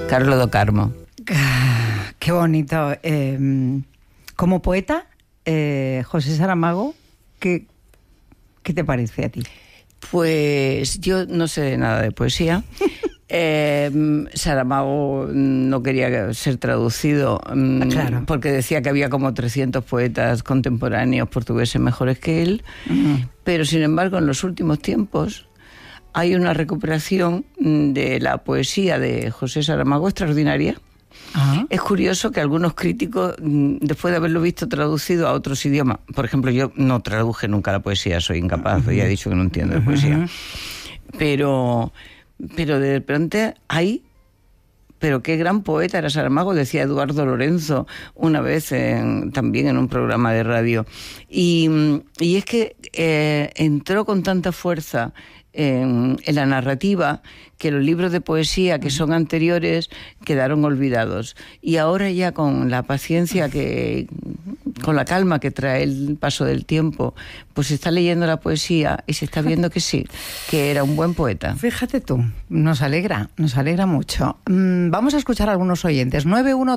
Carlos do Carmo. Qué bonito. Como poeta, José Saramago, ¿qué te parece a ti? Pues yo no sé nada de poesía. Saramago no quería ser traducido, claro, porque decía que había como 300 poetas contemporáneos portugueses mejores que él. Pero sin embargo, en los últimos tiempos hay una recuperación de la poesía de José Saramago extraordinaria. Es curioso que algunos críticos, después de haberlo visto traducido a otros idiomas, por ejemplo, yo no traduje nunca la poesía, soy incapaz, ya he dicho que no entiendo de poesía, pero de repente pero qué gran poeta era Saramago, decía Eduardo Lorenzo una vez también en un programa de radio. Y es que entró con tanta fuerza en la narrativa que los libros de poesía que son anteriores quedaron olvidados. Y ahora ya con la paciencia con la calma que trae el paso del tiempo, pues se está leyendo la poesía y se está viendo que sí, que era un buen poeta. Fíjate tú, nos alegra mucho. Vamos a escuchar a algunos oyentes.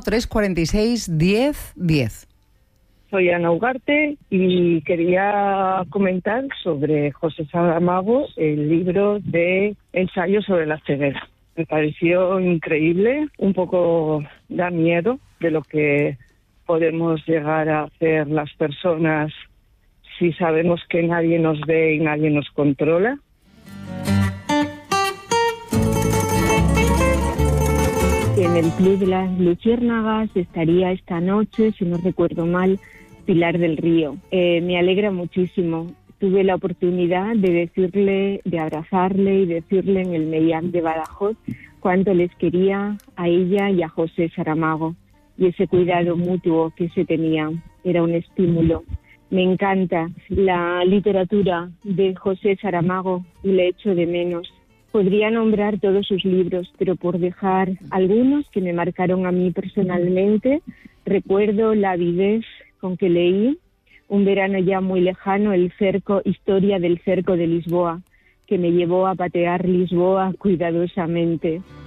913461010. Soy Ana Ugarte y quería comentar sobre José Saramago, el libro de ensayo sobre la ceguera. Me pareció increíble, un poco da miedo de lo que podemos llegar a hacer las personas si sabemos que nadie nos ve y nadie nos controla. En el Club de las Luciérnagas estaría esta noche, si no recuerdo mal, Pilar del Río. Me alegra muchísimo. Tuve la oportunidad de abrazarle y decirle en el Meiac de Badajoz cuánto les quería a ella y a José Saramago. Y ese cuidado mutuo que se tenían era un estímulo. Me encanta la literatura de José Saramago y le echo de menos. Podría nombrar todos sus libros, pero por dejar algunos que me marcaron a mí personalmente, recuerdo la avidez con que leí, un verano ya muy lejano, Historia del cerco de Lisboa, que me llevó a patear Lisboa cuidadosamente.